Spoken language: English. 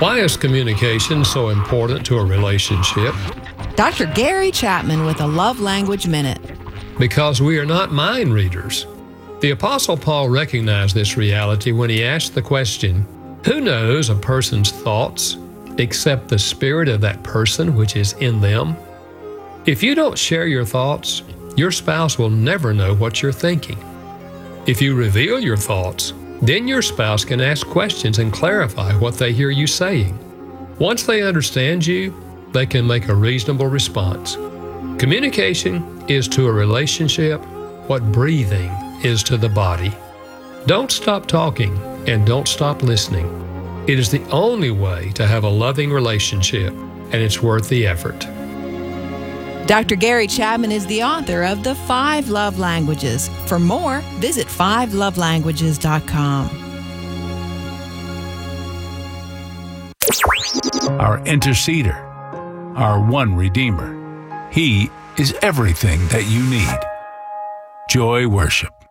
Why is communication so important to a relationship? Dr. Gary Chapman with a Love Language Minute. Because we are not mind readers. The Apostle Paul recognized this reality when he asked the question, who knows a person's thoughts except the spirit of that person which is in them? If you don't share your thoughts, your spouse will never know what you're thinking. If you reveal your thoughts, then your spouse can ask questions and clarify what they hear you saying. Once they understand you, they can make a reasonable response. Communication is to a relationship what breathing is to the body. Don't stop talking and don't stop listening. It is the only way to have a loving relationship, and it's worth the effort. Dr. Gary Chapman is the author of The 5 Love Languages. For more, visit 5lovelanguages.com. Our interceder, our one Redeemer. He is everything that you need. Joy Worship.